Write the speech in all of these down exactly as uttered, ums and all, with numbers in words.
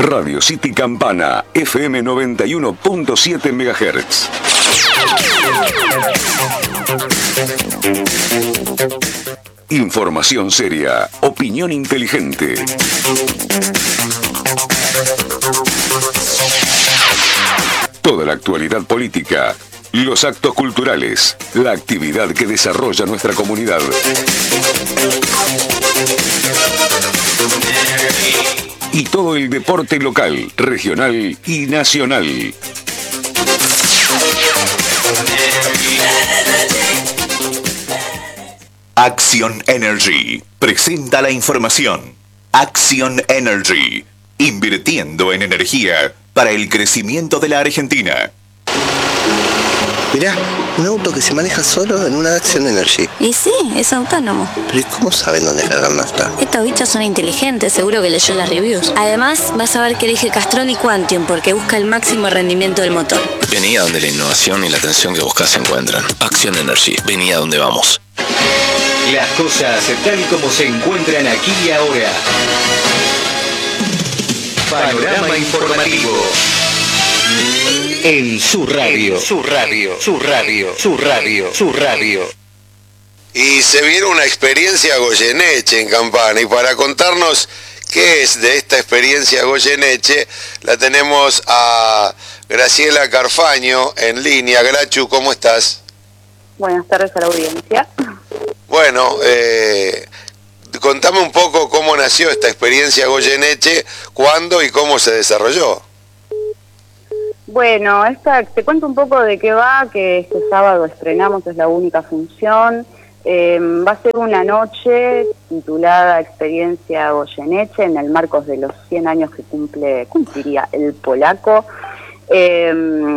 Radio City Campana, F M noventa y uno punto siete megahertz. Información seria, opinión inteligente. Toda la actualidad política, los actos culturales, la actividad que desarrolla nuestra comunidad. Y todo el deporte local, regional y nacional. Action Energy presenta la información. Action Energy, invirtiendo en energía para el crecimiento de la Argentina. Mirá, un auto que se maneja solo en una Action Energy. Y sí, es autónomo. Pero ¿y cómo saben dónde cargar nafta? Estos bichos son inteligentes, seguro que leyó las reviews. Además, vas a ver que elige Castrol y Quantium porque busca el máximo rendimiento del motor. Vení a donde la innovación y la atención que buscas se encuentran. Action Energy, vení a donde vamos. Las cosas tal y como se encuentran aquí y ahora. Panorama informativo. En su radio, su radio, su radio, su radio, su radio. Y se viene una experiencia Goyeneche en Campana, y para contarnos qué es de esta experiencia Goyeneche, la tenemos a Graciela Carfaño en línea. Grachu, ¿cómo estás? Buenas tardes a la audiencia. Bueno, eh, contame un poco cómo nació esta experiencia Goyeneche, cuándo y cómo se desarrolló. Bueno, esta, te cuento un poco de qué va, que este sábado estrenamos, es la única función. Eh, va a ser una noche titulada Experiencia Goyeneche en el marco de los cien años que cumple, cumpliría el polaco. Eh,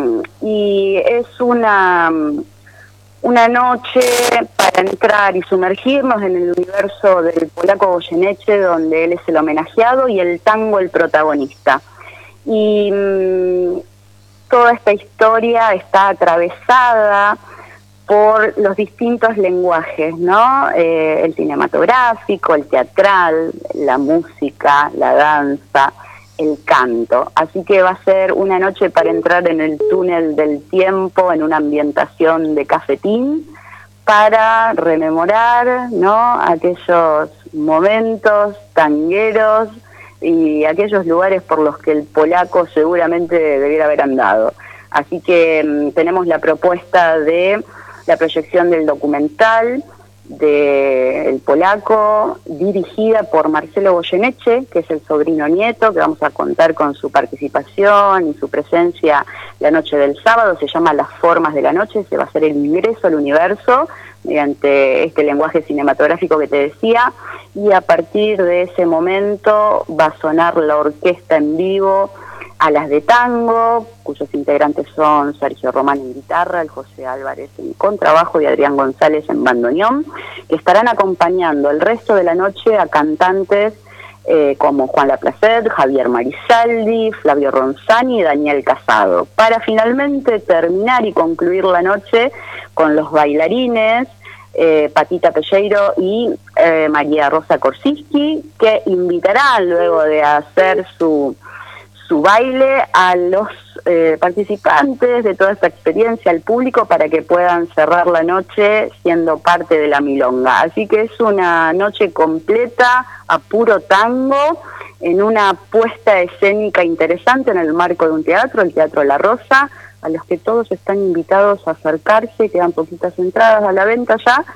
y es una, una noche para entrar y sumergirnos en el universo del polaco Goyeneche, donde él es el homenajeado y el tango el protagonista. Y toda esta historia está atravesada por los distintos lenguajes, ¿no? Eh, el cinematográfico, el teatral, la música, la danza, el canto. Así que va a ser una noche para entrar en el túnel del tiempo, en una ambientación de cafetín, para rememorar, ¿no?, aquellos momentos tangueros y aquellos lugares por los que el polaco seguramente debiera haber andado. Así que mmm, tenemos la propuesta de la proyección del documental de El Polaco, dirigida por Marcelo Goyeneche, que es el sobrino nieto, que vamos a contar con su participación y su presencia la noche del sábado. Se llama Las Formas de la Noche, se va a hacer el ingreso al universo mediante este lenguaje cinematográfico que te decía, y a partir de ese momento va a sonar la orquesta en vivo a las de tango, cuyos integrantes son Sergio Román en guitarra, el José Álvarez en contrabajo y Adrián González en bandoneón, que estarán acompañando el resto de la noche a cantantes eh, como Juan Laplacet, Javier Marisaldi, Flavio Ronzani y Daniel Casado, para finalmente terminar y concluir la noche con los bailarines eh, Patita Pelleiro y eh, María Rosa Korsinski, que invitarán luego de hacer su su baile a los eh, participantes de toda esta experiencia, al público, para que puedan cerrar la noche siendo parte de la milonga. Así que es una noche completa a puro tango, en una puesta escénica interesante en el marco de un teatro, el Teatro La Rosa, a los que todos están invitados a acercarse. Quedan poquitas entradas a la venta ya,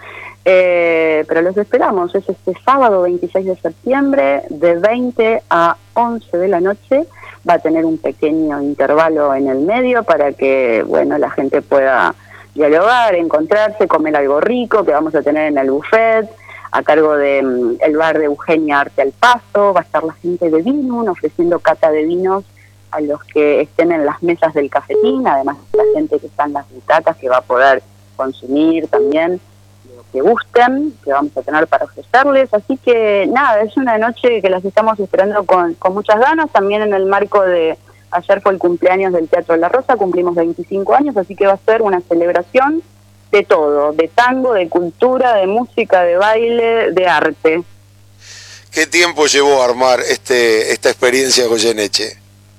eh, pero los esperamos. Es este sábado veintiséis de septiembre de veinte a once de la noche. Va a tener un pequeño intervalo en el medio para que, bueno, la gente pueda dialogar, encontrarse, comer algo rico que vamos a tener en el buffet, a cargo de um, el bar de Eugenia Arte al Paso. Va a estar la gente de Vinum ofreciendo cata de vinos a los que estén en las mesas del cafetín, además la gente que está en las butacas, que va a poder consumir también lo que gusten, que vamos a tener para ofrecerles. Así que nada, es una noche que las estamos esperando con, con muchas ganas, también en el marco de, ayer fue el cumpleaños del Teatro La Rosa, cumplimos veinticinco años, así que va a ser una celebración de todo, de tango, de cultura, de música, de baile, de arte. ¿Qué tiempo llevó a armar este esta experiencia Goyeneche?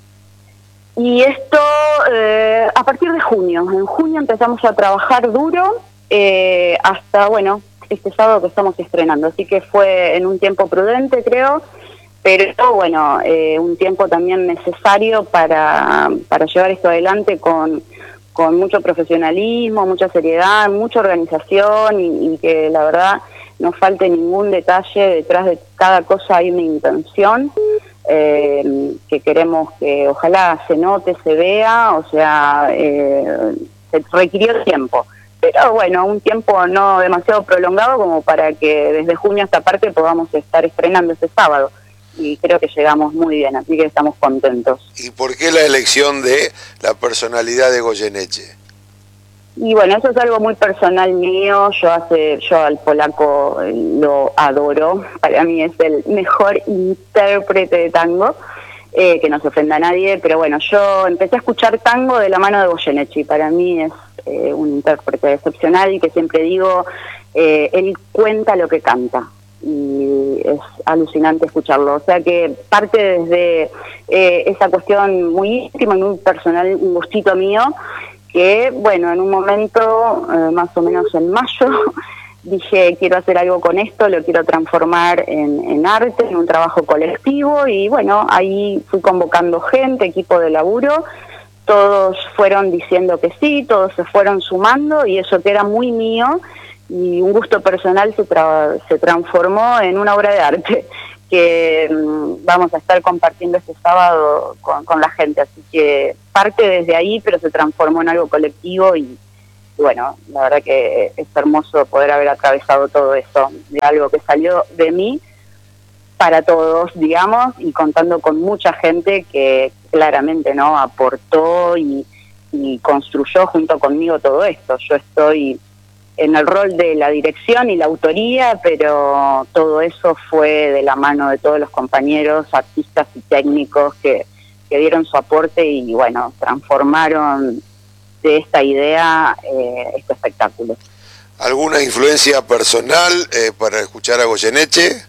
Y esto eh, a partir de junio. En junio empezamos a trabajar duro eh, hasta, bueno, este sábado que estamos estrenando. Así que fue en un tiempo prudente, creo, pero bueno, eh, un tiempo también necesario para, para llevar esto adelante con, con mucho profesionalismo, mucha seriedad, mucha organización y, y que la verdad no falte ningún detalle. Detrás de cada cosa hay una intención. Eh, que queremos que ojalá se note, se vea, o sea, eh, se requirió tiempo, pero bueno, un tiempo no demasiado prolongado como para que desde junio hasta parte podamos estar estrenando este sábado, y creo que llegamos muy bien, así que estamos contentos. ¿Y por qué la elección de la personalidad de Goyeneche? Y bueno, eso es algo muy personal mío. Yo hace, yo al polaco lo adoro. Para mí es el mejor intérprete de tango, eh, que no se ofenda a nadie, pero bueno, yo empecé a escuchar tango de la mano de Goyeneche y para mí es eh, un intérprete excepcional y que siempre digo, eh, él cuenta lo que canta y es alucinante escucharlo. O sea que parte desde eh, esa cuestión muy íntima y muy personal, un gustito mío, que bueno, en un momento, eh, más o menos en mayo, dije, quiero hacer algo con esto, lo quiero transformar en, en arte, en un trabajo colectivo, y bueno, ahí fui convocando gente, equipo de laburo, todos fueron diciendo que sí, todos se fueron sumando, y eso que era muy mío, y un gusto personal se, tra se transformó en una obra de arte, que mmm, vamos a estar compartiendo este sábado con, con la gente, así que parte desde ahí, pero se transformó en algo colectivo y, y bueno, la verdad que es hermoso poder haber atravesado todo eso, de algo que salió de mí para todos, digamos, y contando con mucha gente que claramente no aportó y, y construyó junto conmigo todo esto. Yo estoy en el rol de la dirección y la autoría, pero todo eso fue de la mano de todos los compañeros, artistas y técnicos que, que dieron su aporte y bueno, transformaron de esta idea eh, este espectáculo. ¿Alguna influencia personal eh, para escuchar a Goyeneche?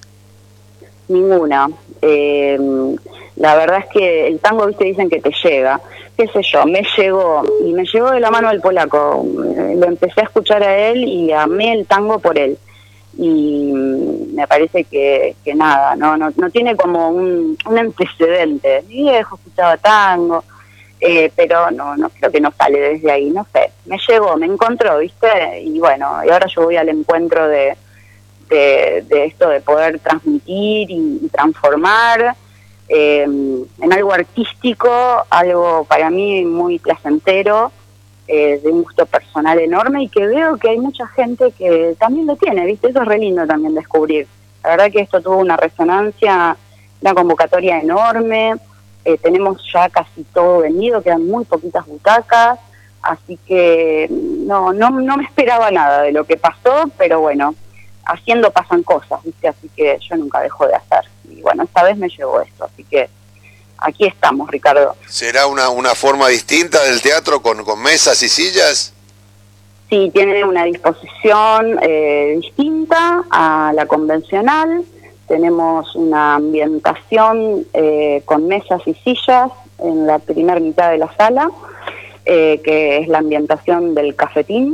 Ninguna. Eh, la verdad es que el tango, viste, dicen que te llega. Qué sé yo, me llegó, y me llegó de la mano del polaco. Lo empecé a escuchar a él y amé el tango por él. Y me parece que, que nada, no, no no tiene como un, un antecedente. Mi viejo escuchaba tango, eh, pero no no creo que no sale desde ahí, no sé. Me llegó, me encontró, ¿viste? Y bueno, y ahora yo voy al encuentro de, de, de esto de poder transmitir y, y transformar Eh, en algo artístico, algo para mí muy placentero, eh, de un gusto personal enorme y que veo que hay mucha gente que también lo tiene, ¿viste? Eso es re lindo también descubrir. La verdad que esto tuvo una resonancia, una convocatoria enorme, eh, tenemos ya casi todo vendido, quedan muy poquitas butacas, así que no, no, no me esperaba nada de lo que pasó, pero bueno, haciendo pasan cosas, ¿viste? Así que yo nunca dejo de hacer. Y bueno, esta vez me llegó esto, así que aquí estamos, Ricardo. ¿Será una, una forma distinta del teatro con, con mesas y sillas? Sí, tiene una disposición eh, distinta a la convencional. Tenemos una ambientación eh, con mesas y sillas en la primera mitad de la sala, eh, que es la ambientación del cafetín.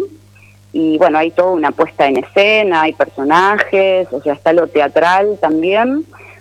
Y bueno, hay toda una puesta en escena, hay personajes, o sea, está lo teatral también.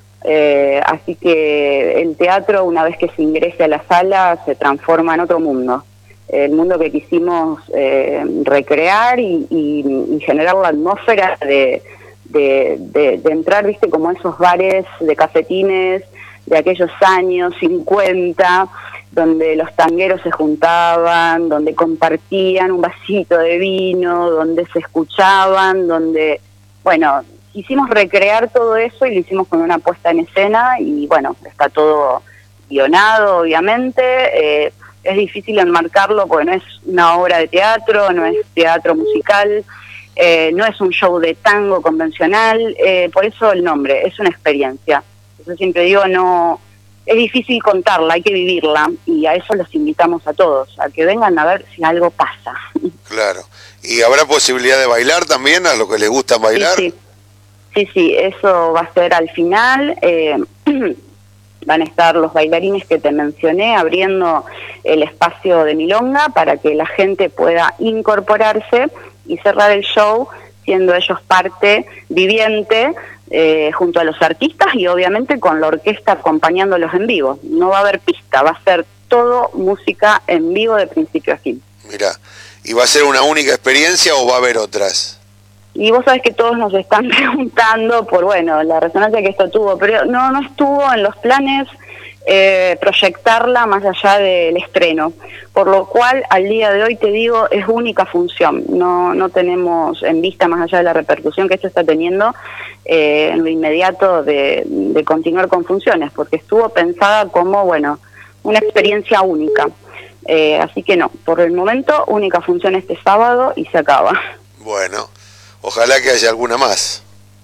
Eh, así que el teatro, una vez que se ingrese a la sala, se transforma en otro mundo. El mundo que quisimos eh, recrear y, y, y generar la atmósfera de, de, de, de entrar, viste, como esos bares de cafetines de aquellos años cincuenta, donde los tangueros se juntaban, donde compartían un vasito de vino, donde se escuchaban, donde, bueno, quisimos recrear todo eso y lo hicimos con una puesta en escena y bueno, está todo guionado, obviamente. Eh, es difícil enmarcarlo porque no es una obra de teatro, no es teatro musical, eh, no es un show de tango convencional, eh, por eso el nombre, es una experiencia. Yo siempre digo, no, es difícil contarla, hay que vivirla y a eso los invitamos a todos, a que vengan a ver si algo pasa. Claro. ¿Y habrá posibilidad de bailar también a los que les gusta bailar? Sí, sí. sí, sí, eso va a ser al final. Eh, van a estar los bailarines que te mencioné abriendo el espacio de milonga para que la gente pueda incorporarse y cerrar el show siendo ellos parte viviente eh, junto a los artistas y obviamente con la orquesta acompañándolos en vivo. No va a haber pista, va a ser todo música en vivo de principio a fin. Mira, ¿y va a ser una única experiencia o va a haber otras? Y vos sabés que todos nos están preguntando por, bueno, la resonancia que esto tuvo, pero no, no estuvo en los planes eh, proyectarla más allá del estreno, por lo cual al día de hoy te digo es única función, no, no tenemos en vista más allá de la repercusión que esto está teniendo eh, en lo inmediato de, de continuar con funciones, porque estuvo pensada como, bueno, una experiencia única, eh, así que no, por el momento única función este sábado y se acaba. Bueno, ojalá que haya alguna más.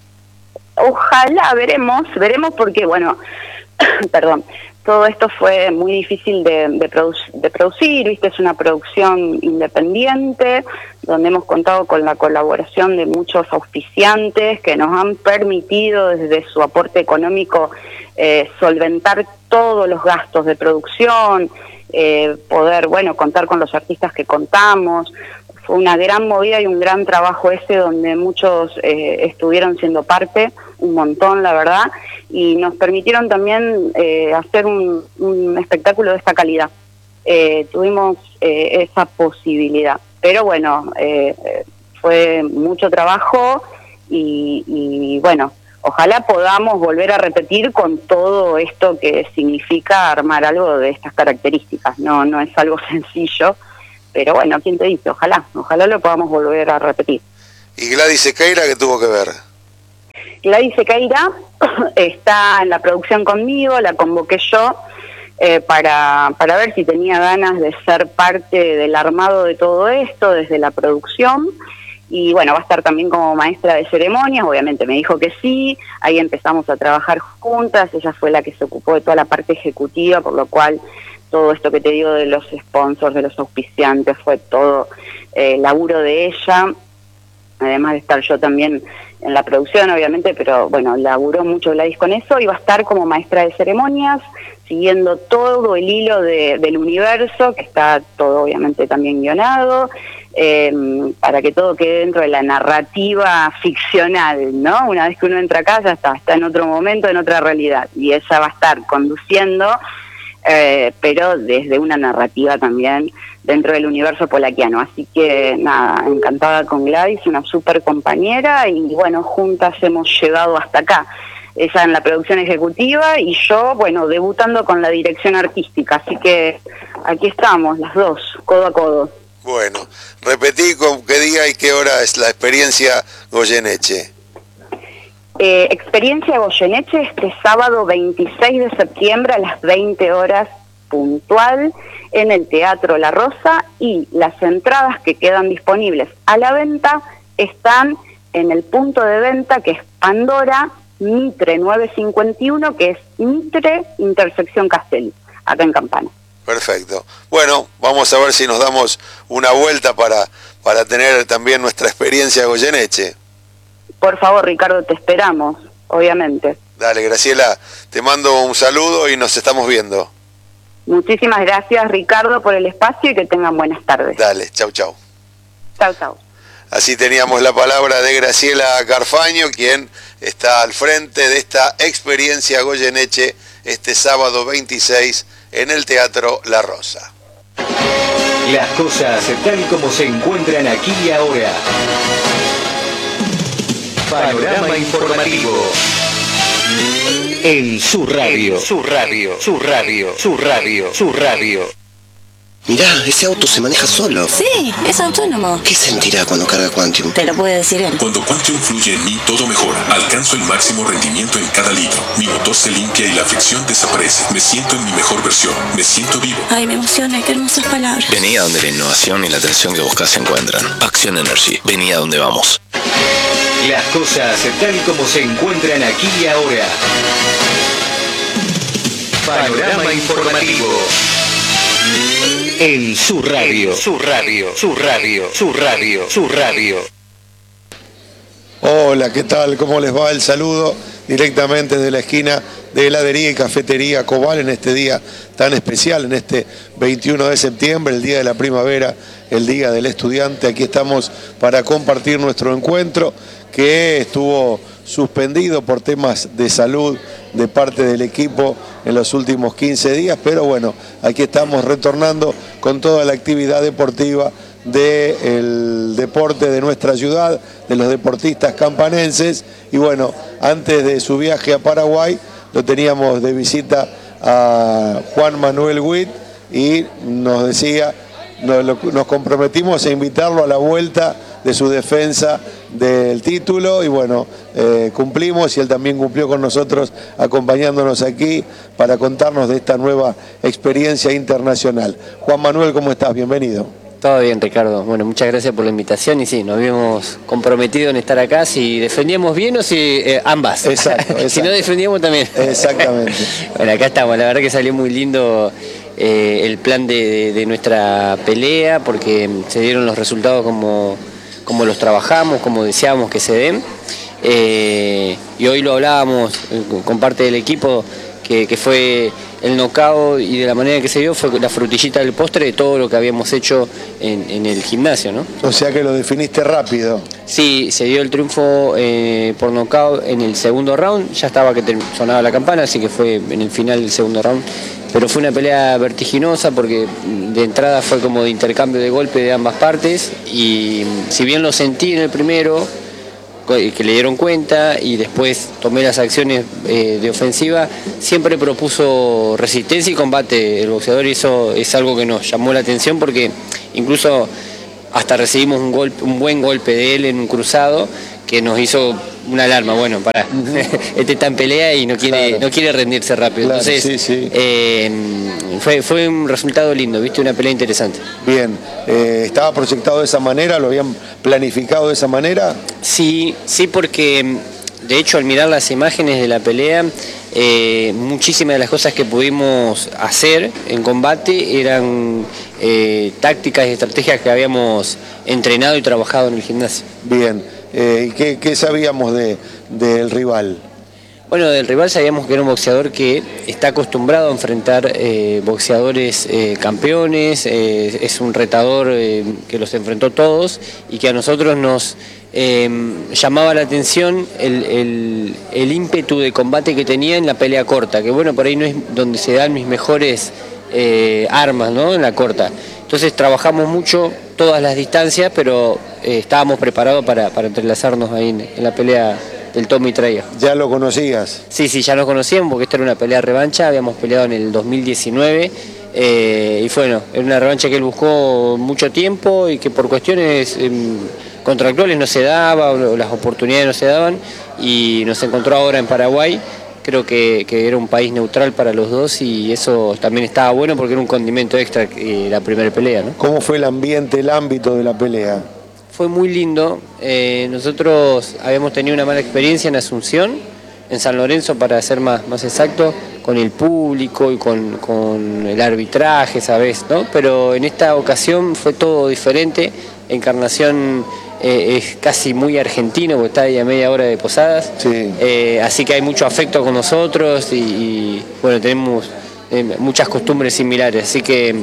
Ojalá, veremos, veremos porque, bueno, perdón, todo esto fue muy difícil de, de, produ de producir, viste, es una producción independiente, donde hemos contado con la colaboración de muchos auspiciantes que nos han permitido desde su aporte económico eh, solventar todos los gastos de producción, eh, poder, bueno, contar con los artistas que contamos. Fue una gran movida y un gran trabajo ese donde muchos eh, estuvieron siendo parte, un montón la verdad, y nos permitieron también eh, hacer un, un espectáculo de esta calidad. Eh, tuvimos eh, esa posibilidad, pero bueno, eh, fue mucho trabajo y, y bueno, ojalá podamos volver a repetir con todo esto que significa armar algo de estas características. No, no es algo sencillo. Pero bueno, ¿quién te dice? Ojalá, ojalá lo podamos volver a repetir. ¿Y Gladys Sequeira qué tuvo que ver? Gladys Sequeira está en la producción conmigo, la convoqué yo eh, para, para ver si tenía ganas de ser parte del armado de todo esto, desde la producción. Y bueno, va a estar también como maestra de ceremonias, obviamente me dijo que sí, ahí empezamos a trabajar juntas, ella fue la que se ocupó de toda la parte ejecutiva, por lo cual todo esto que te digo de los sponsors, de los auspiciantes, fue todo eh, laburo de ella, además de estar yo también en la producción, obviamente, pero bueno, laburó mucho Gladys con eso, y va a estar como maestra de ceremonias, siguiendo todo el hilo de, del universo, que está todo obviamente también guionado, eh, para que todo quede dentro de la narrativa ficcional, ¿no? Una vez que uno entra acá ya está, está en otro momento, en otra realidad, y ella va a estar conduciendo, Eh, pero desde una narrativa también dentro del universo polaquiano. Así que nada, encantada con Gladys, una súper compañera, y bueno, juntas hemos llegado hasta acá. Ella en la producción ejecutiva y yo, bueno, debutando con la dirección artística. Así que aquí estamos, las dos, codo a codo. Bueno, repetí con qué día y qué hora es la experiencia Goyeneche. Eh, experiencia Goyeneche este sábado veintiséis de septiembre a las veinte horas puntual en el Teatro La Rosa, y las entradas que quedan disponibles a la venta están en el punto de venta que es Pandora Mitre nueve cincuenta y uno, que es Mitre Intersección Castelli, acá en Campana. Perfecto. Bueno, vamos a ver si nos damos una vuelta para, para tener también nuestra experiencia Goyeneche. Por favor, Ricardo, te esperamos, obviamente. Dale, Graciela, te mando un saludo y nos estamos viendo. Muchísimas gracias, Ricardo, por el espacio y que tengan buenas tardes. Dale, chau, chau. Chau, chau. Así teníamos la palabra de Graciela Carfaño, quien está al frente de esta experiencia Goyeneche este sábado veintiséis en el Teatro La Rosa. Las cosas tal como se encuentran aquí y ahora. Panorama informativo en su radio, su radio, su radio, su radio, su radio. Mirá, ese auto se maneja solo. Sí, es autónomo. ¿Qué sentirá cuando carga Quantium? Te lo puede decir él. Cuando Quantium fluye en mí, todo mejora. Alcanzo el máximo rendimiento en cada litro. Mi motor se limpia y la fricción desaparece. Me siento en mi mejor versión. Me siento vivo. Ay, me emociona, qué hermosas palabras. Vení a donde la innovación y la atención que buscas se encuentran. Action Energy. Vení a donde vamos. Las cosas tal como se encuentran aquí y ahora. Panorama informativo en su radio, su radio, su radio, su radio, su radio. Hola, ¿qué tal? ¿Cómo les va? El saludo directamente de la esquina de heladería y cafetería Cobal en este día tan especial, en este veintiuno de septiembre, el día de la primavera, el día del estudiante. Aquí estamos para compartir nuestro encuentro que estuvo suspendido por temas de salud de parte del equipo en los últimos quince días, pero bueno, aquí estamos retornando con toda la actividad deportiva del deporte de nuestra ciudad, de los deportistas campanenses. Y bueno, antes de su viaje a Paraguay lo teníamos de visita a Juan Manuel Witt y nos decía, nos, nos comprometimos a invitarlo a la vuelta de su defensa del título y bueno, eh, cumplimos y él también cumplió con nosotros acompañándonos aquí para contarnos de esta nueva experiencia internacional. Juan Manuel, ¿cómo estás? Bienvenido. Todo bien, Ricardo. Bueno, muchas gracias por la invitación y sí, nos habíamos comprometido en estar acá, si defendíamos bien o si eh, ambas. Exacto, exacto. Si no defendíamos también. Exactamente. Bueno, acá estamos, la verdad que salió muy lindo eh, el plan de, de, de nuestra pelea porque se dieron los resultados como, como los trabajamos, como deseábamos que se den. Eh, y hoy lo hablábamos con parte del equipo que, que fue el knockout y de la manera que se dio fue la frutillita del postre de todo lo que habíamos hecho en, en el gimnasio, ¿no? O sea que lo definiste rápido. Sí, se dio el triunfo eh, por knockout en el segundo round, ya estaba que sonaba la campana, así que fue en el final del segundo round. Pero fue una pelea vertiginosa porque de entrada fue como de intercambio de golpe de ambas partes y si bien lo sentí en el primero, que le dieron cuenta y después tomé las acciones eh, de ofensiva, siempre propuso resistencia y combate el boxeador y eso es algo que nos llamó la atención porque incluso hasta recibimos un, golpe, un buen golpe de él en un cruzado que nos hizo una alarma, bueno, para este está en pelea y no quiere, claro. no quiere rendirse rápido. Claro, entonces sí, sí. Eh, fue, fue un resultado lindo, viste, una pelea interesante. Bien, eh, ¿estaba proyectado de esa manera? ¿Lo habían planificado de esa manera? Sí, sí, porque de hecho al mirar las imágenes de la pelea, eh, muchísimas de las cosas que pudimos hacer en combate eran eh, tácticas y estrategias que habíamos entrenado y trabajado en el gimnasio. Bien. Eh, ¿qué, ¿Qué sabíamos de, del rival? Bueno, del rival sabíamos que era un boxeador que está acostumbrado a enfrentar eh, boxeadores eh, campeones, eh, es un retador eh, que los enfrentó todos y que a nosotros nos eh, llamaba la atención el, el, el ímpetu de combate que tenía en la pelea corta, que bueno, por ahí no es donde se dan mis mejores eh, armas, ¿no? En la corta. Entonces trabajamos mucho todas las distancias, pero eh, estábamos preparados para, para entrelazarnos ahí en, en la pelea del Tommy Traía. ¿Ya lo conocías? Sí, sí, ya nos conocíamos porque esta era una pelea revancha, habíamos peleado en el dos mil diecinueve eh, y bueno, era una revancha que él buscó mucho tiempo y que por cuestiones eh, contractuales no se daba, o las oportunidades no se daban y nos encontró ahora en Paraguay. Creo que, que era un país neutral para los dos y eso también estaba bueno porque era un condimento extra eh, la primera pelea, ¿no? ¿Cómo fue el ambiente, el ámbito de la pelea? Fue muy lindo. Eh, nosotros habíamos tenido una mala experiencia en Asunción, en San Lorenzo para ser más, más exacto, con el público y con, con el arbitraje, ¿sabes? ¿No? Pero en esta ocasión fue todo diferente. Encarnación eh, es casi muy argentino porque está ahí a media hora de Posadas, sí. eh, así que hay mucho afecto con nosotros y, y bueno, tenemos eh, muchas costumbres similares, así que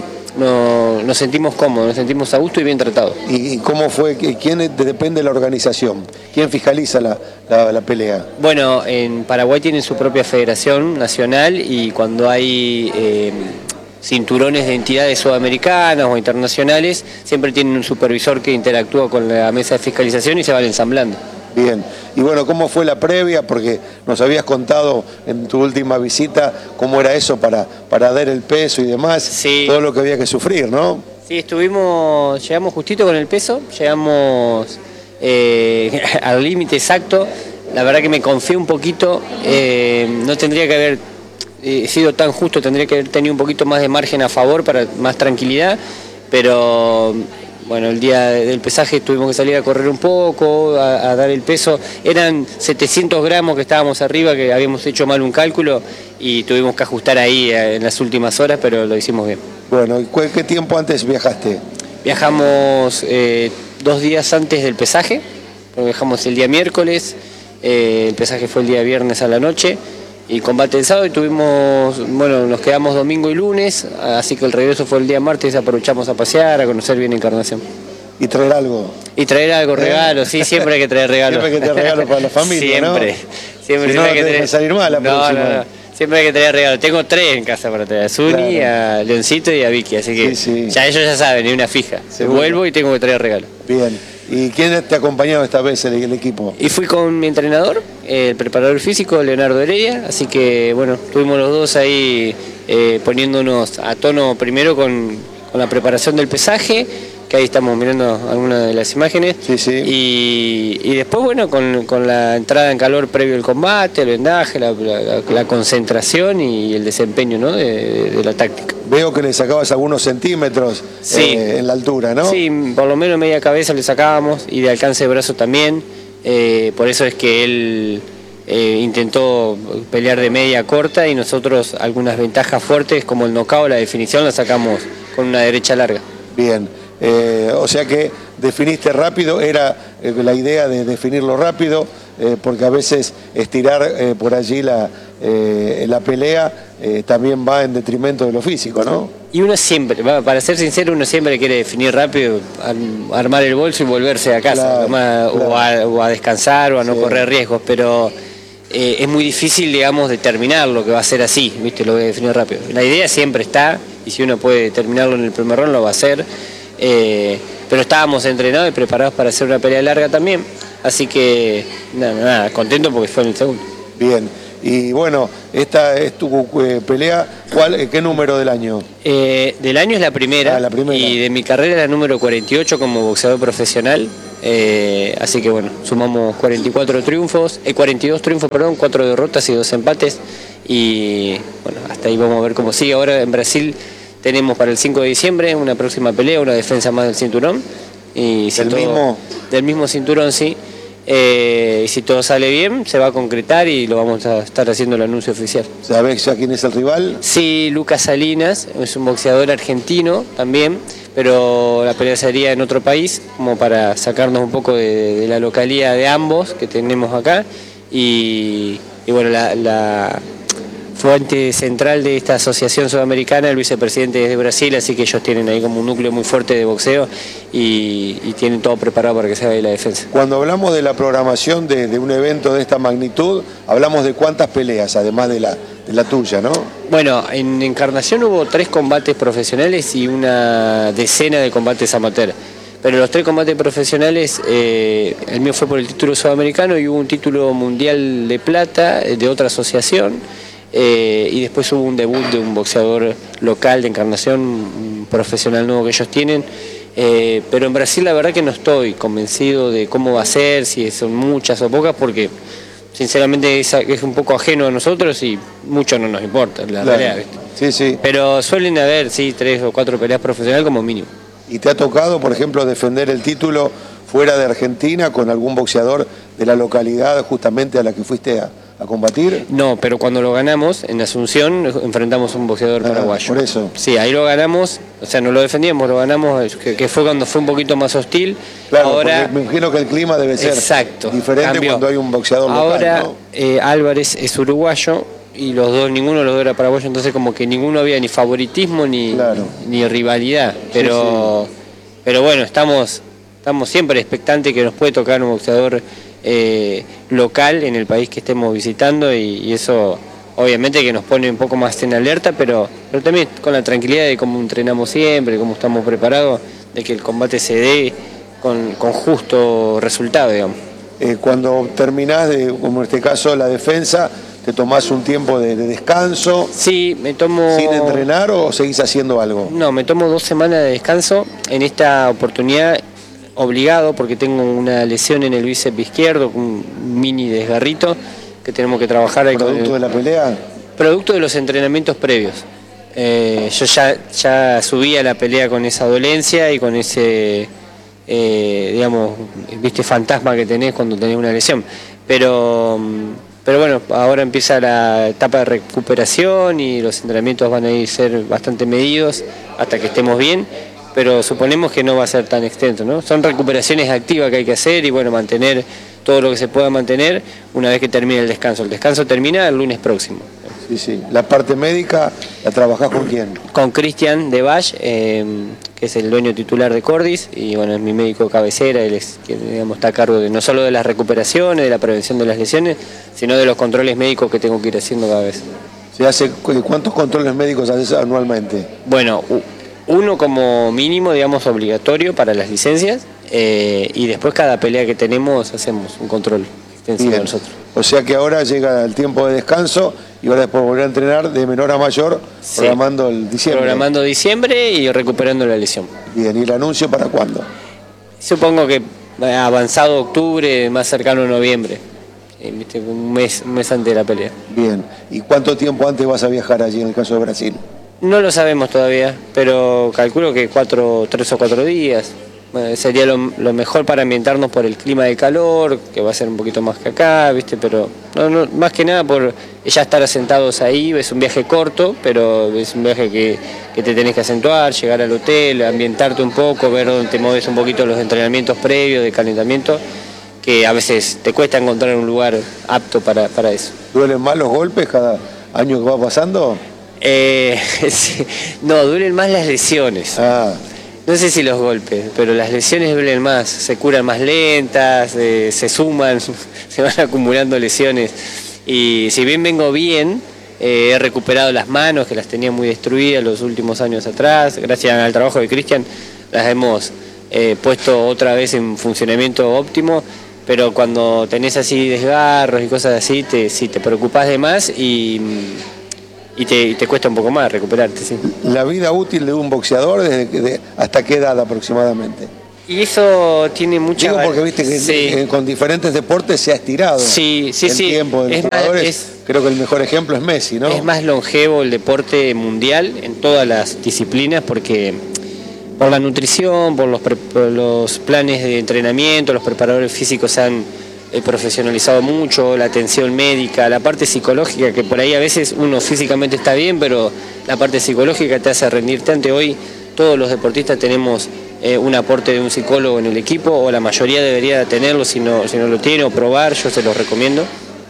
no, nos sentimos cómodos, nos sentimos a gusto y bien tratados. ¿Y cómo fue? ¿Quién depende de la organización? ¿Quién fiscaliza la, la, la pelea? Bueno, en Paraguay tienen su propia federación nacional y cuando hay eh, cinturones de entidades sudamericanas o internacionales, siempre tienen un supervisor que interactúa con la mesa de fiscalización y se van ensamblando. Bien, y bueno, ¿cómo fue la previa? Porque nos habías contado en tu última visita cómo era eso para, para dar el peso y demás, sí. Todo lo que había que sufrir, ¿no? Sí, estuvimos, llegamos justito con el peso, llegamos eh, al límite exacto, la verdad que me confié un poquito, eh, no tendría que haber eh, sido tan justo, tendría que haber tenido un poquito más de margen a favor para más tranquilidad, pero bueno, el día del pesaje tuvimos que salir a correr un poco, a, a dar el peso. Eran setecientos gramos que estábamos arriba, que habíamos hecho mal un cálculo y tuvimos que ajustar ahí en las últimas horas, pero lo hicimos bien. Bueno, ¿qué tiempo antes viajaste? Viajamos eh, dos días antes del pesaje porque dejamos el día miércoles, eh, el pesaje fue el día viernes a la noche, y combate el sábado, y tuvimos, bueno, nos quedamos domingo y lunes, así que el regreso fue el día martes, aprovechamos a pasear, a conocer bien Encarnación. ¿Y traer algo? Y traer algo, regalos, sí, siempre hay que traer regalos. Siempre hay que traer regalos para la familia, siempre, ¿no? Siempre, si siempre no, hay que traer. salir mal la no, próxima. No, no, siempre hay que traer regalos. Tengo tres en casa para traer, a Zuni, claro, a Leoncito y a Vicky, así que sí, sí. Ya ellos ya saben, ni una fija. Seguro. Vuelvo y tengo que traer regalos. Bien. ¿Y quién te ha acompañado esta vez el, el equipo? Y fui con mi entrenador, el preparador físico, Leonardo Heredia, así que bueno, estuvimos los dos ahí eh, poniéndonos a tono primero con, con la preparación del pesaje, que ahí estamos mirando algunas de las imágenes, sí, sí. Y, y después bueno, con, con la entrada en calor previo al combate, el vendaje, la, la, la concentración y el desempeño, ¿no?, de, de la táctica. Veo que le sacabas algunos centímetros, sí, eh, en la altura, ¿no? Sí, por lo menos media cabeza le sacábamos y de alcance de brazo también, eh, por eso es que él eh, intentó pelear de media corta y nosotros algunas ventajas fuertes como el knockout, la definición la sacamos con una derecha larga. Bien. Eh, o sea que definiste rápido, era eh, la idea de definirlo rápido, eh, porque a veces estirar eh, por allí la, eh, la pelea eh, también va en detrimento de lo físico, ¿no? Y uno siempre, para ser sincero, uno siempre quiere definir rápido, armar el bolso y volverse a casa, claro, más, claro. O, a, o a descansar o a no sí. correr riesgos, pero eh, es muy difícil, digamos, determinar lo que va a ser así, ¿viste? Lo voy a definir rápido. La idea siempre está, y si uno puede determinarlo en el primer round lo va a hacer. Eh, pero estábamos entrenados y preparados para hacer una pelea larga también, así que nada, nada, contento porque fue en el segundo. Bien, y bueno, esta es tu eh, pelea, ¿cuál, ¿qué número del año? Eh, del año es la primera, ah, la primera, y de mi carrera es la número cuarenta y ocho como boxeador profesional, eh, así que bueno, sumamos cuarenta y cuatro triunfos, eh, cuarenta y dos triunfos, perdón, cuatro derrotas y dos empates, y bueno, hasta ahí vamos a ver cómo sigue. Ahora en Brasil tenemos para el cinco de diciembre una próxima pelea, una defensa más del cinturón. Y si ¿Del, todo, mismo? del mismo cinturón, sí. Eh, y si todo sale bien, se va a concretar y lo vamos a estar haciendo el anuncio oficial. ¿Sabés ya quién es el rival? Sí, Lucas Salinas, es un boxeador argentino también, pero la pelea sería en otro país, como para sacarnos un poco de, de la localía de ambos que tenemos acá. Y, y bueno, la... la fuente central de esta asociación sudamericana, el vicepresidente es de Brasil, así que ellos tienen ahí como un núcleo muy fuerte de boxeo y, y tienen todo preparado para que se haga la defensa. Cuando hablamos de la programación de, de un evento de esta magnitud, hablamos de cuántas peleas, además de la, de la tuya, ¿no? Bueno, en Encarnación hubo tres combates profesionales y una decena de combates amateur. Pero los tres combates profesionales, eh, el mío fue por el título sudamericano y hubo un título mundial de plata de otra asociación. Eh, y después hubo un debut de un boxeador local de Encarnación, un profesional nuevo que ellos tienen, eh, pero en Brasil la verdad que no estoy convencido de cómo va a ser, si son muchas o pocas, porque sinceramente es, es un poco ajeno a nosotros y mucho no nos importa la claro. pelea, ¿viste? Sí, sí. Pero suelen haber, sí, tres o cuatro peleas profesionales como mínimo. ¿Y te ha tocado, por ejemplo, defender el título fuera de Argentina con algún boxeador de la localidad justamente a la que fuiste a, a combatir? No, pero cuando lo ganamos en Asunción enfrentamos a un boxeador ah, paraguayo. Por eso. Sí, ahí lo ganamos, o sea, no lo defendíamos, lo ganamos, que, que fue cuando fue un poquito más hostil. Claro, ahora me imagino que el clima debe ser exacto, diferente cambió. Cuando hay un boxeador local, ahora, ¿no? eh, Álvarez es uruguayo y los dos, ninguno de los dos era paraguayo, entonces como que ninguno había ni favoritismo ni, claro. ni rivalidad, pero, sí, sí. pero bueno, estamos, estamos siempre expectantes que nos puede tocar un boxeador Eh, local en el país que estemos visitando y, y eso obviamente que nos pone un poco más en alerta, pero, pero también con la tranquilidad de cómo entrenamos siempre, cómo estamos preparados, de que el combate se dé con, con justo resultado, digamos. Eh, cuando terminás, de, como en este caso, la defensa, ¿te tomás un tiempo de, de descanso? Sí, me tomo... ¿Sin entrenar o seguís haciendo algo? No, me tomo dos semanas de descanso. En esta oportunidad obligado porque tengo una lesión en el bíceps izquierdo, un mini desgarrito que tenemos que trabajar ahí. ¿Producto de la pelea? Producto de los entrenamientos previos. Eh, yo ya, ya subí a la pelea con esa dolencia y con ese, eh, digamos, viste, fantasma que tenés cuando tenés una lesión. Pero, pero bueno, ahora empieza la etapa de recuperación y los entrenamientos van a ir ser bastante medidos hasta que estemos bien. pero suponemos que no va a ser tan extenso, ¿no? Son recuperaciones activas que hay que hacer y bueno, mantener todo lo que se pueda mantener una vez que termine el descanso. El descanso termina el lunes próximo. Sí, sí. La parte médica, ¿la trabajás con quién? Con Cristian de Valle, eh, que es el dueño titular de Cordis, y bueno, es mi médico cabecera, él es que digamos, está a cargo de no solo de las recuperaciones, de la prevención de las lesiones, sino de los controles médicos que tengo que ir haciendo cada vez. ¿Se hace, ¿Cuántos controles médicos haces anualmente? Bueno, uno como mínimo, digamos, obligatorio para las licencias, eh, y después cada pelea que tenemos hacemos un control extensivo de nosotros. O sea que ahora llega el tiempo de descanso y ahora después volver a entrenar de menor a mayor, sí, programando el diciembre. Programando diciembre y recuperando la lesión. Bien, ¿y el anuncio para cuándo? Supongo que avanzado octubre, más cercano a noviembre. ¿Viste? Un mes, un mes antes de la pelea. Bien, ¿y cuánto tiempo antes vas a viajar allí en el caso de Brasil? No lo sabemos todavía, pero calculo que cuatro, tres o cuatro días. Bueno, sería lo, lo mejor para ambientarnos por el clima de calor, que va a ser un poquito más que acá, ¿viste? Pero no, no, más que nada por ya estar asentados ahí. Es un viaje corto, pero es un viaje que, que te tenés que acentuar, llegar al hotel, ambientarte un poco, ver dónde te mueves un poquito los entrenamientos previos de calentamiento, que a veces te cuesta encontrar un lugar apto para, para eso. ¿Duelen más los golpes cada año que va pasando? Eh, sí, no, duelen más las lesiones. Ah. No sé si los golpes, pero las lesiones duelen más, se curan más lentas, eh, se suman, se van acumulando lesiones. Y si bien vengo bien, eh, he recuperado las manos, que las tenía muy destruidas los últimos años atrás. Gracias al trabajo de Cristian, las hemos eh, puesto otra vez en funcionamiento óptimo. Pero cuando tenés así desgarros y cosas así, te, sí, te preocupás de más y... Y te, y te cuesta un poco más recuperarte, sí. ¿La vida útil de un boxeador desde de, hasta qué edad aproximadamente? Y eso tiene mucha... Digo porque viste que sí, en, con diferentes deportes se ha estirado sí, sí, el sí. tiempo de los jugadores. Es, creo que el mejor ejemplo es Messi, ¿no? Es más longevo el deporte mundial en todas las disciplinas porque por la nutrición, por los, pre, por los planes de entrenamiento, los preparadores físicos han... He profesionalizado mucho, la atención médica, la parte psicológica, que por ahí a veces uno físicamente está bien, pero la parte psicológica te hace rendirte. Ante hoy todos los deportistas tenemos eh, un aporte de un psicólogo en el equipo, o la mayoría debería tenerlo, si no, si no lo tiene, o probar, yo se los recomiendo.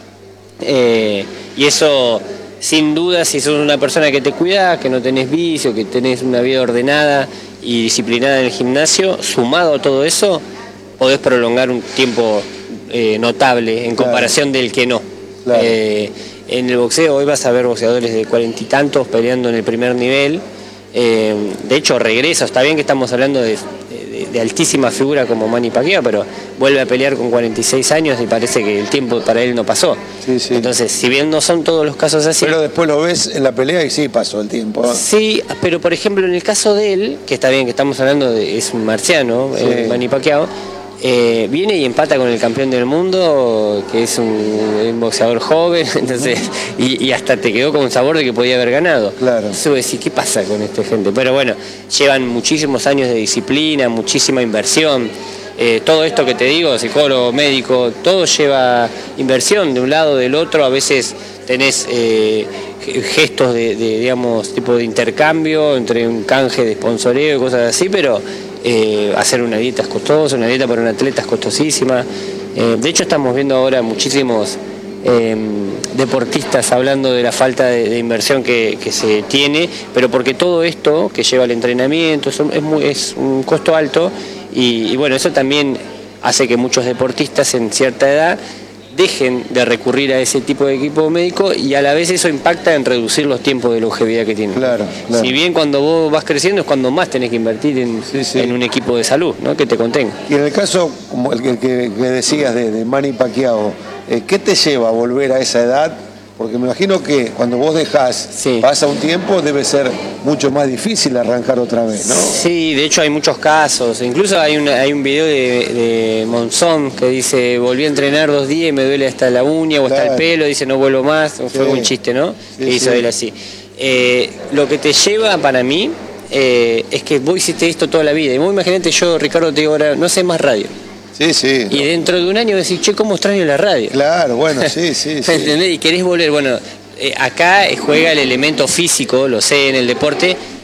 Eh, y eso, sin duda, si sos una persona que te cuida, que no tenés vicio, que tenés una vida ordenada y disciplinada en el gimnasio, sumado a todo eso, podés prolongar un tiempo... Eh, notable en comparación claro. del que no. Claro. Eh, en el boxeo hoy vas a ver boxeadores de cuarenta y tantos peleando en el primer nivel. Eh, de hecho regresa, está bien que estamos hablando de, de, de altísima figura como Manny Pacquiao, pero vuelve a pelear con cuarenta y seis años y parece que el tiempo para él no pasó. Sí, sí. Entonces, si bien no son todos los casos así... Pero después lo ves en la pelea y sí pasó el tiempo. Sí, pero por ejemplo en el caso de él, que está bien que estamos hablando de, es un marciano, sí. eh, Manny Pacquiao, Eh, viene y empata con el campeón del mundo, que es un, un boxeador joven, entonces y, y hasta te quedó con un sabor de que podía haber ganado. Claro. Entonces decís, ¿qué pasa con esta gente? Pero bueno, llevan muchísimos años de disciplina, muchísima inversión. Eh, todo esto que te digo, psicólogo, médico, todo lleva inversión de un lado, del otro. A veces tenés eh, gestos de, de, digamos, tipo de intercambio entre un canje de sponsoreo y cosas así, pero... Eh, hacer una dieta es costosa, una dieta para un atleta es costosísima. Eh, de hecho estamos viendo ahora muchísimos eh, deportistas hablando de la falta de, de inversión que, que se tiene, pero porque todo esto que lleva al entrenamiento es un, es muy, es un costo alto y, y bueno, eso también hace que muchos deportistas en cierta edad dejen de recurrir a ese tipo de equipo médico y a la vez eso impacta en reducir los tiempos de longevidad que tienen. Claro, claro. Si bien cuando vos vas creciendo es cuando más tenés que invertir en, sí, sí. en un equipo de salud, ¿no? Que te contenga. Y en el caso, como el que, que, que decías de, de Manny Pacquiao, eh, ¿qué te lleva a volver a esa edad? Porque me imagino que cuando vos dejás, sí. pasa un tiempo, debe ser mucho más difícil arrancar otra vez, ¿no? Sí, de hecho hay muchos casos. Incluso hay un, hay un video de, de Monzón que dice, volví a entrenar dos días y me duele hasta la uña o claro. hasta el pelo, dice no vuelvo más. Sí. Fue un chiste, ¿no? Sí, que hizo sí. él así. Eh, lo que te lleva para mí eh, es que vos hiciste esto toda la vida. Y vos imaginate, yo, Ricardo, te digo ahora, no sé más radio. Sí, sí. Y dentro de un año decís, che, ¿cómo extraño la radio? Claro, bueno, sí, sí. sí. ¿Entendés? Y querés volver. Bueno, eh, acá juega el elemento físico, lo sé, en el deporte,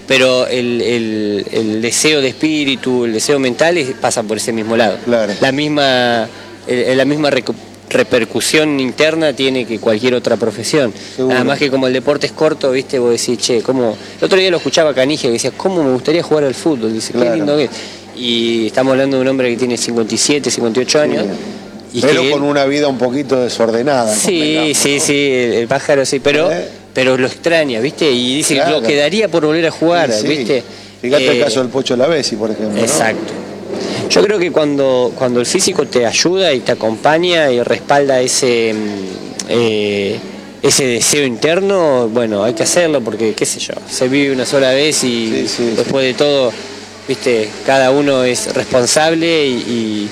pero el, el, el deseo de espíritu, el deseo mental es, pasa por ese mismo lado. Claro. La misma, el, la misma recu- repercusión interna tiene que cualquier otra profesión. Seguro. Nada más que como el deporte es corto, viste, vos decís, che, ¿cómo? El otro día lo escuchaba Canigia que decía, ¿cómo me gustaría jugar al fútbol? Dice, qué Claro. lindo que es. Y estamos hablando de un hombre que tiene cincuenta y siete, cincuenta y ocho años. Sí. Y Pero que con él- una vida un poquito desordenada. Sí, sí, sí, el, el pájaro sí, pero, ¿Eh? pero lo extraña, ¿viste? Y dice Claro. que lo quedaría por volver a jugar, Sí, sí. ¿viste? Fíjate el Eh, caso del Pocho Lavesi, por ejemplo. ¿no? Exacto. Yo creo que cuando, cuando el físico te ayuda y te acompaña y respalda ese, mm, eh, ese deseo interno, bueno, hay que hacerlo porque, qué sé yo, se vive una sola vez y Sí, sí, después de todo, viste, cada uno es responsable y, y,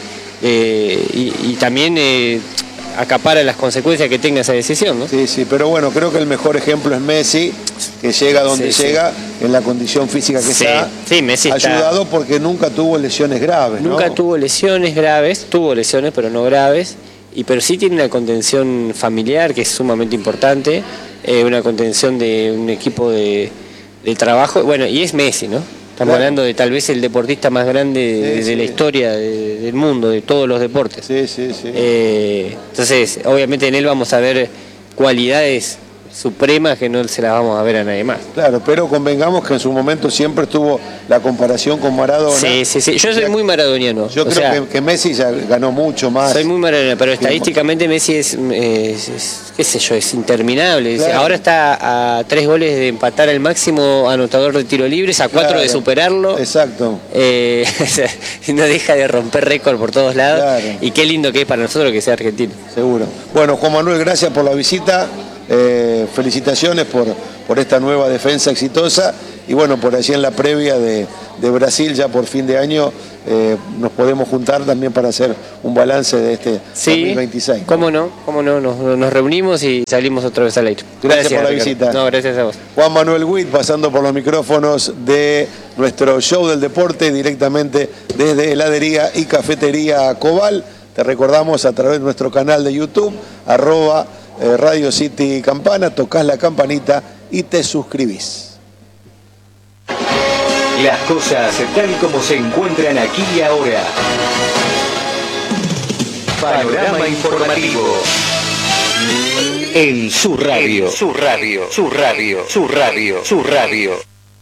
eh, y- y también eh, acapara las consecuencias que tenga esa decisión, ¿no? Sí, sí, pero bueno, creo que el mejor ejemplo es Messi, que llega donde Sí, sí. llega, en la condición física que Sí, está, sí, Messi está- ayudado porque nunca tuvo lesiones graves, ¿no? Nunca tuvo lesiones graves, tuvo lesiones pero no graves, y pero sí tiene una contención familiar que es sumamente importante, eh, una contención de un equipo de, de trabajo, bueno, y es Messi, ¿no? Estamos Claro. hablando de tal vez el deportista más grande de, Sí, de la sí. historia de- del mundo, de todos los deportes. Sí, sí, sí. Eh, entonces, obviamente en él vamos a ver cualidades supremas que no se las vamos a ver a nadie más. Claro, pero convengamos que en su momento siempre estuvo la comparación con Maradona. Sí, sí, sí. Yo soy muy maradoniano. Yo o creo sea, que, que Messi ya ganó mucho más. Soy muy maradoniano, pero estadísticamente Messi es, es- es- qué sé yo, es interminable. Claro. Ahora está a tres goles de empatar al máximo anotador de tiro libres, a cuatro Claro. de superarlo. Exacto. Eh, no deja de romper récord por todos lados. Claro. Y qué lindo que es para nosotros que sea argentino. Seguro. Bueno, Juan Manuel, gracias por la visita. Eh, felicitaciones por, por esta nueva defensa exitosa. Y bueno, por allí en la previa de, de Brasil, ya por fin de año, eh, nos podemos juntar también para hacer un balance de este Sí, dos mil veintiséis. cómo no, cómo no, nos, nos reunimos y salimos otra vez al aire. Gracias por la Ricardo. visita. No, gracias a vos. Juan Manuel Witt pasando por los micrófonos de nuestro show del deporte directamente desde heladería y cafetería Cobal. Te recordamos a través de nuestro canal de YouTube, arroba eh, Radio City Campana, tocas la campanita y te suscribís. Las cosas tal y como se encuentran aquí y ahora. Panorama informativo. En su radio, su radio, su radio, su radio, su radio.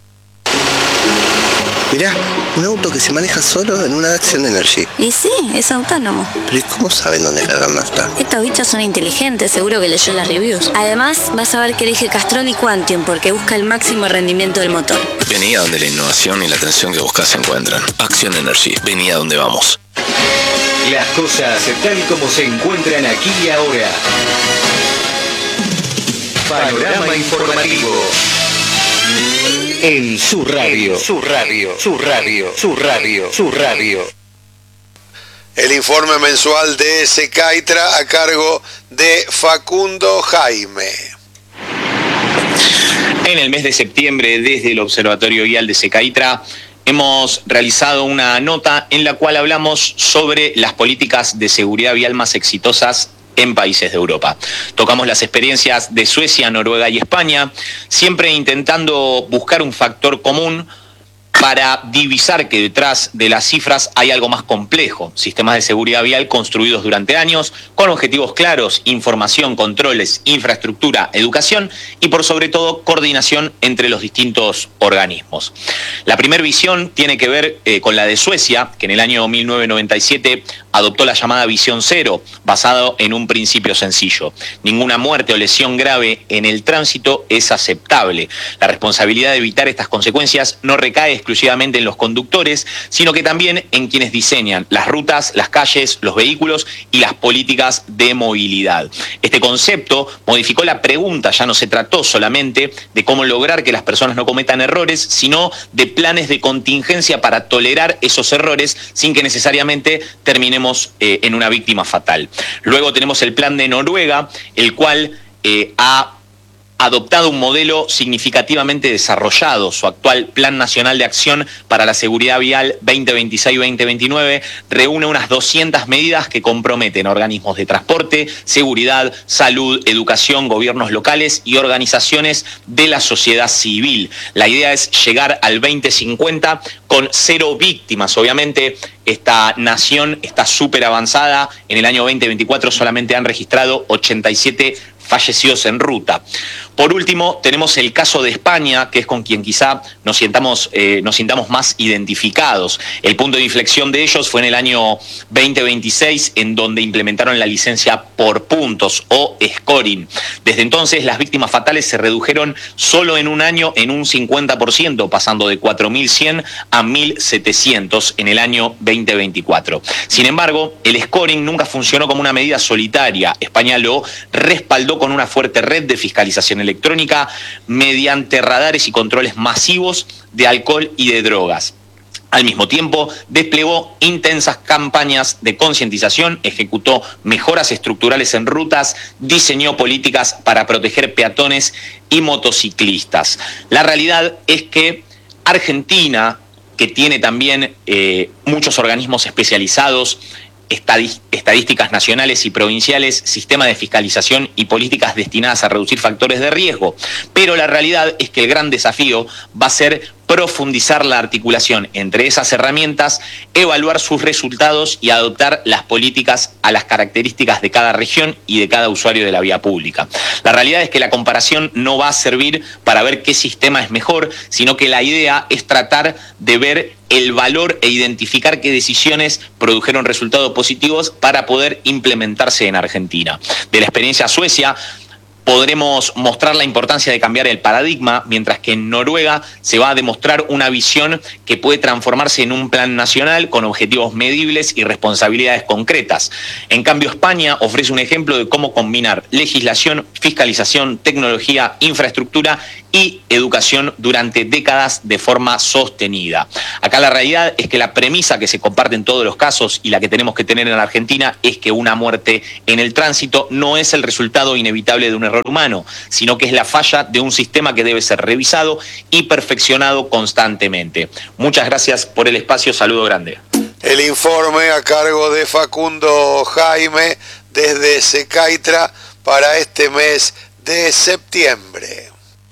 Mirá, un auto que se maneja solo en una Action Energy. Y sí, es autónomo. Pero ¿y cómo saben dónde cargar nafta? Estos bichos son inteligentes, seguro que leyó las reviews. Además, vas a ver que elige Castrol y Quantium porque busca el máximo rendimiento del motor. Vení a donde la innovación y la atención que buscas se encuentran. Action Energy. Vení a donde vamos. Las cosas tal y como se encuentran aquí y ahora. Panorama informativo. En su radio, su radio, su radio, su radio, su radio. El informe mensual de Secaitra a cargo de Facundo Jaime. En el mes de septiembre, desde el Observatorio Vial de Secaitra, hemos realizado una nota en la cual hablamos sobre las políticas de seguridad vial más exitosas en países de Europa. Tocamos las experiencias de Suecia, Noruega y España, siempre intentando buscar un factor común para divisar que detrás de las cifras hay algo más complejo, sistemas de seguridad vial construidos durante años, con objetivos claros, información, controles, infraestructura, educación y por sobre todo coordinación entre los distintos organismos. La primera visión tiene que ver eh, con la de Suecia, que en el año mil novecientos noventa y siete adoptó la llamada visión cero, basado en un principio sencillo. Ninguna muerte o lesión grave en el tránsito es aceptable. La responsabilidad de evitar estas consecuencias no recae exclusivamente en los conductores, sino que también en quienes diseñan las rutas, las calles, los vehículos y las políticas de movilidad. Este concepto modificó la pregunta, ya no se trató solamente de cómo lograr que las personas no cometan errores, sino de planes de contingencia para tolerar esos errores sin que necesariamente terminemos eh, en una víctima fatal. Luego tenemos el plan de Noruega, el cual eh, ha adoptado un modelo significativamente desarrollado. Su actual Plan Nacional de Acción para la Seguridad Vial veinte veintiséis veinte veintinueve reúne unas doscientas medidas que comprometen organismos de transporte, seguridad, salud, educación, gobiernos locales y organizaciones de la sociedad civil. La idea es llegar al veinte cincuenta con cero víctimas. Obviamente, esta nación está súper avanzada. En el año veinte veinticuatro solamente han registrado ochenta y siete fallecidos en ruta. Por último, tenemos el caso de España, que es con quien quizá nos sintamos, eh, nos sintamos más identificados. El punto de inflexión de ellos fue en el año veinte veintiséis, en donde implementaron la licencia por puntos o scoring. Desde entonces, las víctimas fatales se redujeron solo en un año en un cincuenta por ciento, pasando de cuatro mil cien a mil setecientos en el año veinte veinticuatro. Sin embargo, el scoring nunca funcionó como una medida solitaria. España lo respaldó con una fuerte red de fiscalización electrónica mediante radares y controles masivos de alcohol y de drogas. Al mismo tiempo, desplegó intensas campañas de concientización, ejecutó mejoras estructurales en rutas, diseñó políticas para proteger peatones y motociclistas. La realidad es que Argentina, que tiene también eh, muchos organismos especializados, estadísticas nacionales y provinciales, sistema de fiscalización y políticas destinadas a reducir factores de riesgo. Pero la realidad es que el gran desafío va a ser profundizar la articulación entre esas herramientas, evaluar sus resultados y adoptar las políticas a las características de cada región y de cada usuario de la vía pública. La realidad es que la comparación no va a servir para ver qué sistema es mejor, sino que la idea es tratar de ver el valor e identificar qué decisiones produjeron resultados positivos para poder implementarse en Argentina. De la experiencia Suecia, podremos mostrar la importancia de cambiar el paradigma, mientras que en Noruega se va a demostrar una visión que puede transformarse en un plan nacional con objetivos medibles y responsabilidades concretas. En cambio, España ofrece un ejemplo de cómo combinar legislación, fiscalización, tecnología, infraestructura y educación durante décadas de forma sostenida. Acá la realidad es que la premisa que se comparte en todos los casos y la que tenemos que tener en la Argentina es que una muerte en el tránsito no es el resultado inevitable de un error humano, sino que es la falla de un sistema que debe ser revisado y perfeccionado constantemente. Muchas gracias por el espacio, saludo grande. El informe a cargo de Facundo Jaime desde Secaitra para este mes de septiembre.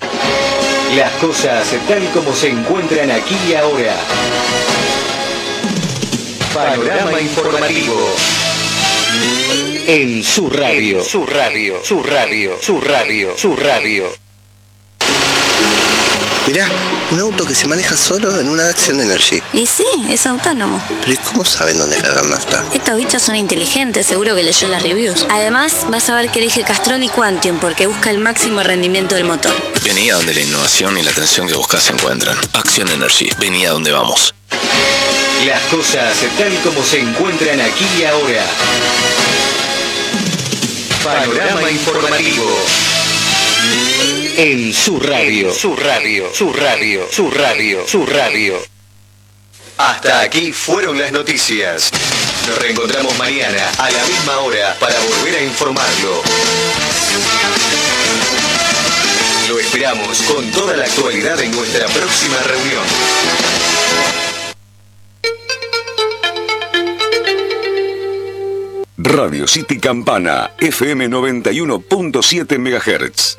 Las cosas tal como se encuentran aquí y ahora. Panorama informativo. En su radio. Su radio, su radio, su radio, su radio. Mirá, un auto que se maneja solo en una Action Energy. Y sí, es autónomo. Pero ¿y cómo saben dónde cargar nafta? Estos bichos son inteligentes, seguro que leyó las reviews. Además, vas a ver que elige Castrol y Quantium porque busca el máximo rendimiento del motor. Vení a donde la innovación y la atención que buscas se encuentran. Action Energy, vení a donde vamos. Las cosas tal como se encuentran aquí y ahora. Panorama informativo. En su radio. Su radio, su radio, su radio, su radio. Hasta aquí fueron las noticias. Nos reencontramos mañana a la misma hora para volver a informarlo. Lo esperamos con toda la actualidad en nuestra próxima reunión. Radio City Campana, F M noventa y uno punto siete megahertz.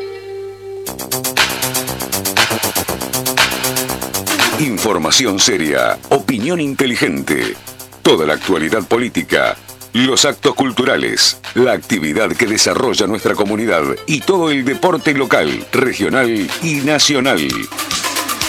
Información seria, opinión inteligente, toda la actualidad política, los actos culturales, la actividad que desarrolla nuestra comunidad y todo el deporte local, regional y nacional.